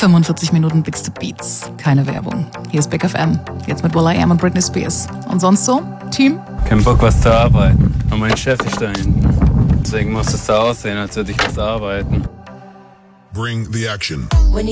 45 Minuten Bix to Beats. Keine Werbung. Hier ist Big FM. Jetzt mit will.i.am und Britney Spears. Und sonst so? Team? Kein Bock, was zu arbeiten. Und mein Chef ist da hinten. Deswegen muss es so aussehen, als würde ich was arbeiten. Bring the action.